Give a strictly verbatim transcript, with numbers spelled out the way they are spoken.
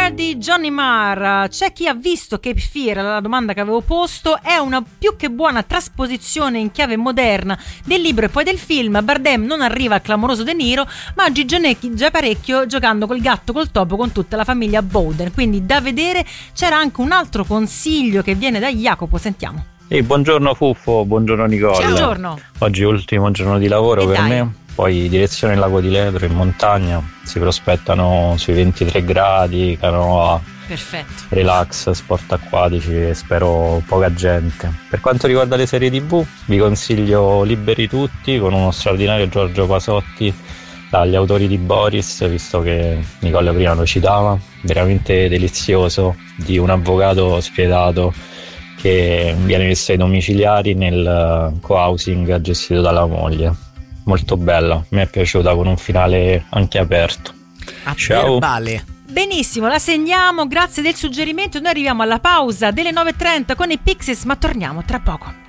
Fear di Johnny Marr. C'è chi ha visto Cape Fear, la domanda che avevo posto, è una più che buona trasposizione in chiave moderna del libro e poi del film. Bardem non arriva al clamoroso De Niro, ma gigionecchi già parecchio giocando col gatto, col topo, con tutta la famiglia Bowden, quindi da vedere. C'era anche un altro consiglio che viene da Jacopo, sentiamo. Ehi, buongiorno Fuffo, buongiorno Nicola. Buongiorno. Oggi ultimo giorno di lavoro E per dai. me, poi direzione Lago di Ledro in montagna, si prospettano sui ventitré gradi, canoa, Perfetto. relax, sport acquatici e spero poca gente. Per quanto riguarda le serie tv, vi consiglio Liberi Tutti con uno straordinario Giorgio Pasotti dagli autori di Boris, visto che Nicola prima lo citava, veramente delizioso, di un avvocato spietato che viene messo ai domiciliari nel co-housing gestito dalla moglie. Molto bella, mi è piaciuta, con un finale anche aperto. A Ciao. verbale. Benissimo, la segniamo, grazie del suggerimento. Noi arriviamo alla pausa delle nove e trenta con i Pixies, ma torniamo tra poco.